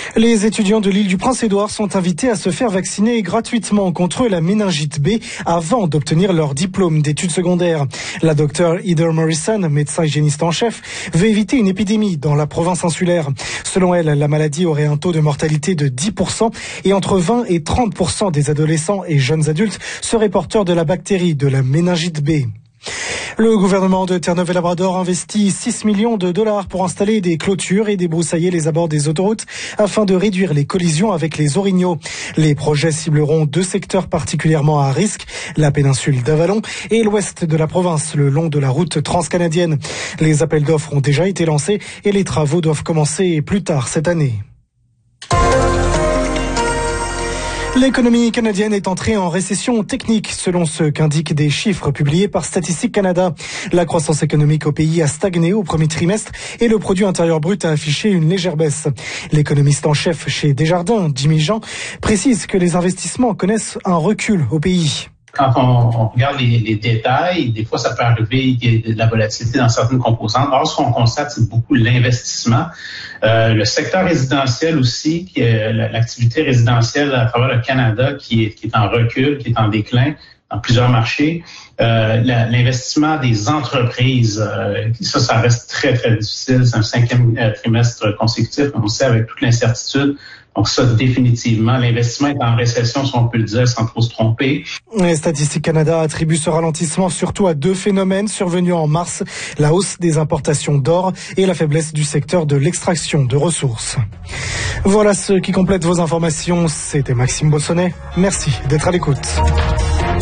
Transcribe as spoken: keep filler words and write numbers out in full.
Les étudiants de l'île du Prince-Édouard sont invités à se faire vacciner gratuitement contre la méningite B avant d'obtenir leur diplôme d'études secondaires. La docteure Heather Morrison, médecin hygiéniste en chef, veut éviter une épidémie dans la province insulaire. Selon elle, la maladie aurait un taux de mortalité de dix pour cent et entre vingt et trente pour cent des adolescents et jeunes adultes seraient porteurs de la bactérie de la méningite B. Le gouvernement de Terre-Neuve-et-Labrador investit six millions de dollars pour installer des clôtures et débroussailler les abords des autoroutes afin de réduire les collisions avec les orignaux. Les projets cibleront deux secteurs particulièrement à risque, la péninsule d'Avalon et l'ouest de la province, le long de la route transcanadienne. Les appels d'offres ont déjà été lancés et les travaux doivent commencer plus tard cette année. L'économie canadienne est entrée en récession technique, selon ce qu'indiquent des chiffres publiés par Statistique Canada. La croissance économique au pays a stagné au premier trimestre et le produit intérieur brut a affiché une légère baisse. L'économiste en chef chez Desjardins, Jimmy Jean, précise que les investissements connaissent un recul au pays. Quand on, on regarde les, les détails, des fois, ça peut arriver qu'il y ait de la volatilité dans certaines composantes. Or, ce qu'on constate, c'est beaucoup l'investissement. Euh, le secteur résidentiel aussi, qui est l'activité résidentielle à travers le Canada, qui est, qui est en recul, qui est en déclin dans plusieurs marchés. Euh, l'investissement des entreprises, euh, ça, ça reste très, très difficile. C'est un cinquième euh, trimestre consécutif, on le sait, avec toute l'incertitude. Donc ça, définitivement, l'investissement est en récession, si on peut le dire, sans trop se tromper. Et Statistique Canada attribue ce ralentissement surtout à deux phénomènes survenus en mars, la hausse des importations d'or et la faiblesse du secteur de l'extraction de ressources. Voilà ce qui complète vos informations. C'était Maxime Bossonnet. Merci d'être à l'écoute.